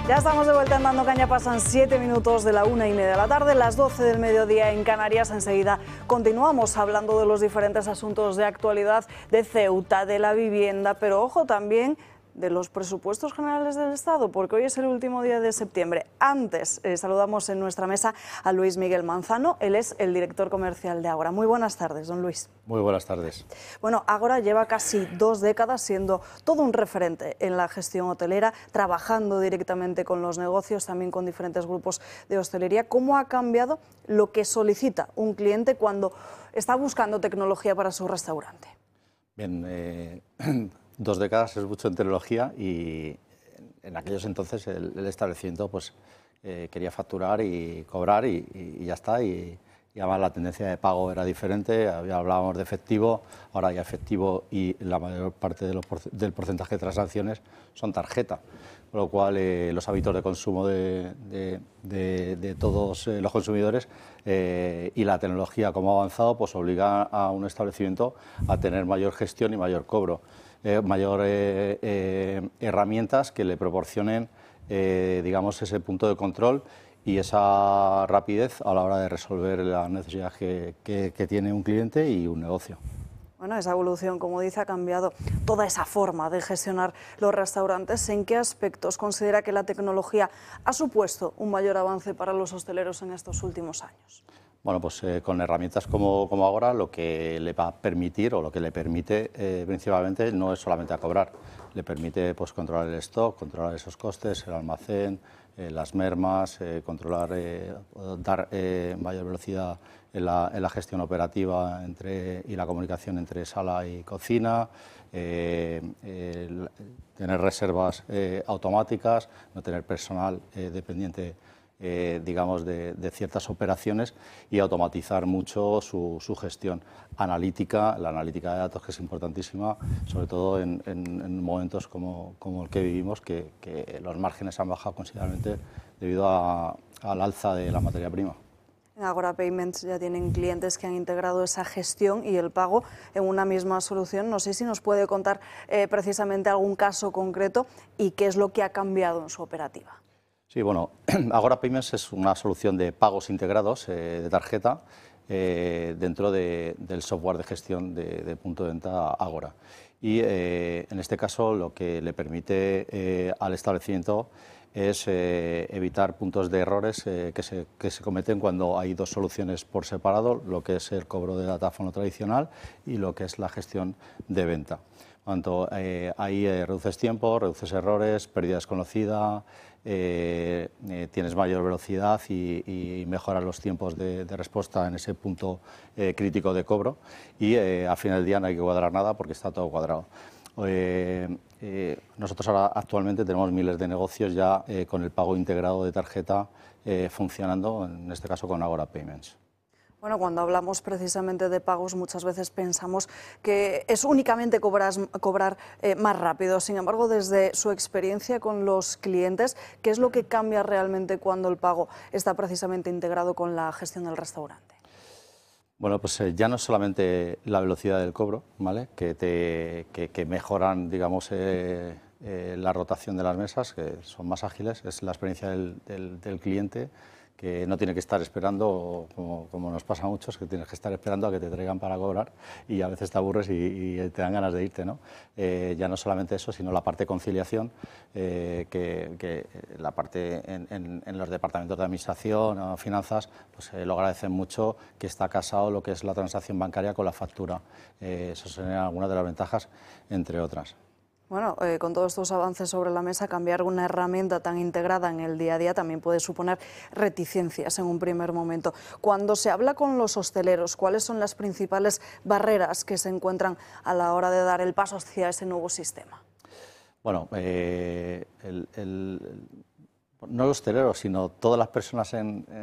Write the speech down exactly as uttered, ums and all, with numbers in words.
Ya estamos de vuelta en Dando Caña, pasan siete minutos de la una y media de la tarde, las doce del mediodía en Canarias. Enseguida continuamos hablando de los diferentes asuntos de actualidad de Ceuta, de la vivienda, pero ojo también de los presupuestos generales del Estado, porque hoy es el último día de septiembre. Antes, eh, saludamos en nuestra mesa a Luis Miguel Manzano, él es el director comercial de Ágora. Muy buenas tardes, don Luis. Muy buenas tardes. Bueno, Ágora lleva casi dos décadas siendo todo un referente en la gestión hotelera, trabajando directamente con los negocios, también con diferentes grupos de hostelería. ¿Cómo ha cambiado lo que solicita un cliente cuando está buscando tecnología para su restaurante? Bien, eh, dos décadas es mucho en tecnología y en aquellos entonces el, el establecimiento pues, eh, quería facturar y cobrar y, y, y ya está. Y, y además la tendencia de pago era diferente, había, hablábamos de efectivo, ahora ya efectivo y la mayor parte de los, del porcentaje de transacciones son tarjeta, con lo cual eh, los hábitos de consumo de, de, de, de todos eh, los consumidores eh, y la tecnología como ha avanzado pues obliga a un establecimiento a tener mayor gestión y mayor cobro. Eh, mayor eh, eh, herramientas que le proporcionen eh, digamos ese punto de control y esa rapidez a la hora de resolver las necesidades que, que, que tiene un cliente y un negocio. Bueno, esa evolución, como dice, ha cambiado toda esa forma de gestionar los restaurantes. ¿En qué aspectos considera que la tecnología ha supuesto un mayor avance para los hosteleros en estos últimos años? Bueno, pues eh, con herramientas como, como Ágora lo que le va a permitir o lo que le permite eh, principalmente no es solamente a cobrar, le permite pues, controlar el stock, controlar esos costes, el almacén, eh, las mermas, eh, controlar, eh, dar eh, mayor velocidad en la, en la gestión operativa entre, y la comunicación entre sala y cocina, eh, eh, tener reservas eh, automáticas, no tener personal eh, dependiente Eh, digamos, de, de ciertas operaciones y automatizar mucho su, su gestión analítica, la analítica de datos que es importantísima, sobre todo en, en, en momentos como, como el que vivimos, que, que los márgenes han bajado considerablemente debido a, al alza de la materia prima. En Ágora Payments ya tienen clientes que han integrado esa gestión y el pago en una misma solución. No sé si nos puede contar eh, precisamente algún caso concreto y qué es lo que ha cambiado en su operativa. Sí, bueno, Ágora Payments es una solución de pagos integrados eh, de tarjeta eh, dentro de, del software de gestión de, de punto de venta Ágora. Y eh, en este caso lo que le permite eh, al establecimiento es eh, evitar puntos de errores eh, que, se, que se cometen cuando hay dos soluciones por separado, lo que es el cobro de datáfono tradicional y lo que es la gestión de venta. Cuanto eh, ahí eh, reduces tiempo, reduces errores, pérdida desconocida, eh, eh, tienes mayor velocidad y, y mejoras los tiempos de, de respuesta en ese punto eh, crítico de cobro y eh, al final del día no hay que cuadrar nada porque está todo cuadrado. Eh, eh, nosotros ahora actualmente tenemos miles de negocios ya eh, con el pago integrado de tarjeta eh, funcionando, en este caso con Ágora Payments. Bueno, cuando hablamos precisamente de pagos muchas veces pensamos que es únicamente cobrar, cobrar eh, más rápido. Sin embargo, desde su experiencia con los clientes, ¿qué es lo que cambia realmente cuando el pago está precisamente integrado con la gestión del restaurante? Bueno, pues eh, ya no es solamente la velocidad del cobro, ¿vale? que, te, que, que mejoran, digamos, eh, eh, la rotación de las mesas, que son más ágiles, es la experiencia del, del, del cliente, que no tiene que estar esperando, como, como nos pasa a muchos, que tienes que estar esperando a que te traigan para cobrar y a veces te aburres y, y te dan ganas de irte, ¿no? Eh, ya no solamente eso, sino la parte de conciliación, eh, que, que la parte en, en, en los departamentos de administración o finanzas, pues eh, lo agradecen mucho que está casado lo que es la transacción bancaria con la factura. Eh, eso son algunas de las ventajas, entre otras. Bueno, eh, con todos estos avances sobre la mesa, cambiar una herramienta tan integrada en el día a día también puede suponer reticencias en un primer momento. Cuando se habla con los hosteleros, ¿cuáles son las principales barreras que se encuentran a la hora de dar el paso hacia ese nuevo sistema? Bueno, eh, el, el, no los hosteleros, sino todas las personas en